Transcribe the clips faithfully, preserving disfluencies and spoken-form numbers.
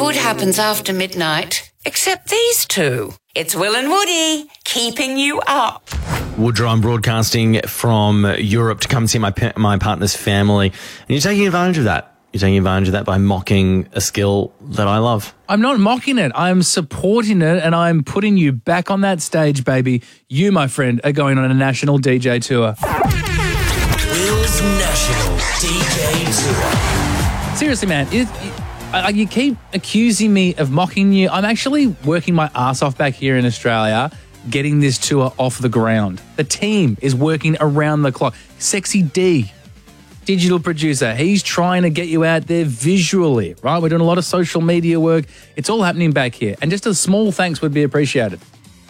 good happens after midnight, except these two. It's Will and Woody, keeping you up. Woodrow, I'm broadcasting from Europe to come see my my partner's family. And you're taking advantage of that. You're taking advantage of that by mocking a skill that I love. I'm not mocking it. I'm supporting it, and I'm putting you back on that stage, baby. You, my friend, are going on a national D J tour. Will's National D J Tour. Seriously, man, it, it, uh, you keep accusing me of mocking you. I'm actually working my ass off back here in Australia, getting this tour off the ground. The team is working around the clock. Sexy D, digital producer, he's trying to get you out there visually, right? We're doing a lot of social media work. It's all happening back here. And just a small thanks would be appreciated.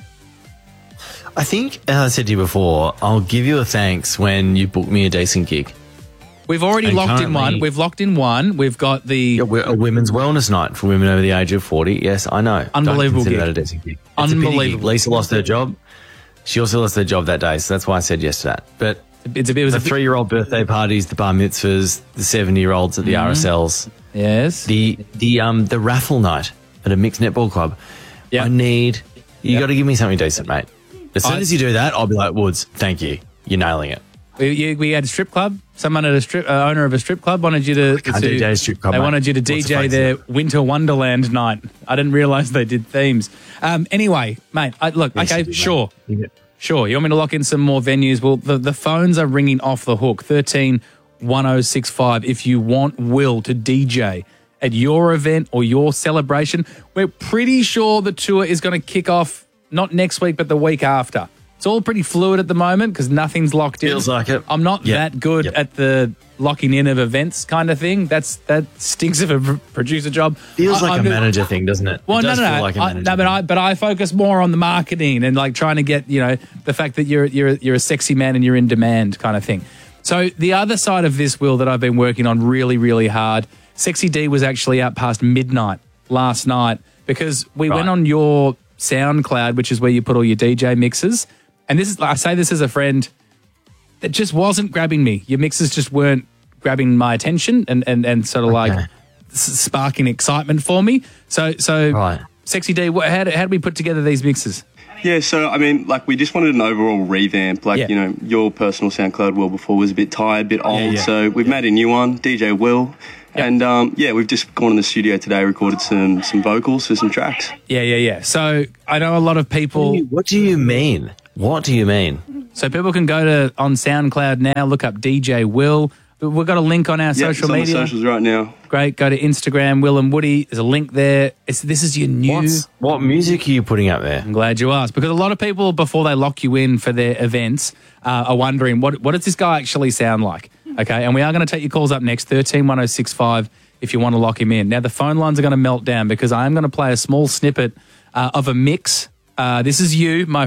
I think, as I said to you before, I'll give you a thanks when you book me a decent gig. We've already And locked in one. We've locked in one. We've got the... Yeah, we're a women's wellness night for women over the age of forty. Yes, I know. Unbelievable Don't consider gig. that a decent gig. It's Unbelievable. a pity gig. Lisa lost her job. She also lost her job that day, so that's why I said yes to that. But it's a bit, it was the a bit, three-year-old birthday parties, the bar mitzvahs, the seventy-year-olds at the Mhm. R S Ls. Yes. The the um the raffle night at a mixed netball club. Yep. I need... You Yep. got to give me something decent, mate. As soon I- as you do that, I'll be like, Woods, thank you. You're nailing it. We, you, we had a strip club. Someone at a strip, uh, owner of a strip club wanted you to, can't to D J a strip club, They mate. wanted you to What's the D J phrase their of Winter Wonderland night. I didn't realise they did themes. Um, anyway, mate, I, look, Yes, okay, you did, mate. sure, Yeah. sure. You want me to lock in some more venues? Well, the, the phones are ringing off the hook. thirteen one oh six five. If you want Will to D J at your event or your celebration, we're pretty sure the tour is going to kick off not next week, but the week after. It's all pretty fluid at the moment because nothing's locked in. Feels like it. I'm not Yep. that good Yep. at the locking in of events kind of thing. That's that stinks of a pr- producer job. Feels I- like I'm a manager thing, doesn't it? Well, it no, does no, feel no. like a I, manager no, but thing. I but I focus more on the marketing and like trying to get you know the fact that you're you're you're a sexy man and you're in demand kind of thing. So the other side of this, Will, that I've been working on really really hard. Sexy D was actually out past midnight last night because we Right. went on your SoundCloud, which is where you put all your D J mixes. And this is, I say this as a friend that just wasn't grabbing me. Your mixes just weren't grabbing my attention and, and, and sort of like Okay. s- sparking excitement for me. So, so Right. Sexy D, what, how, did, how did we put together these mixes? Yeah, so I mean, like we just wanted an overall revamp. Like Yeah. you know, your personal SoundCloud Will before was a bit tired, a bit old. yeah. So we've made a new one, D J Will, and um, yeah, we've just gone in the studio today, recorded some some vocals for some tracks. Yeah, yeah, yeah. So I know a lot of people. What do you mean? What do you mean? So people can go to on SoundCloud now, look up D J Will. We've got a link on our Yeah, social it's on media. the socials right now. Great. Go to Instagram, Will and Woody. There's a link there. It's, this is your new. What's, what music are you putting up there? I'm glad you asked because a lot of people, before they lock you in for their events, uh, are wondering what what does this guy actually sound like? Okay, and we are going to take your calls up next, thirteen one oh six five, if you want to lock him in. Now, the phone lines are going to melt down because I am going to play a small snippet uh, of a mix. Uh, this is you, my